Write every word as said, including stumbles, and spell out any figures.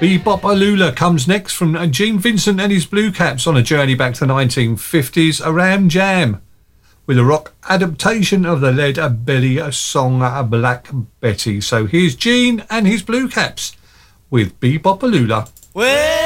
Be-Bop-A-Lula comes next from Gene Vincent and his Blue Caps on a journey back to the nineteen fifties, a Ram Jam, with a rock adaptation of the Lead Belly song Black Betty. So here's Gene and his Blue Caps with Be-Bop-A-Lula. Well